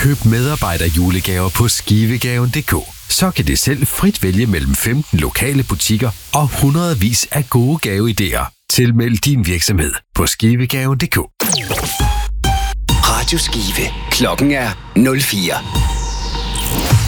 Køb medarbejderjulegaver på skivegaven.dk. Så kan det selv frit vælge mellem 15 lokale butikker og hundredvis af gode gaveidéer. Tilmeld din virksomhed på skivegaven.dk. Radio Skive. Klokken er 04.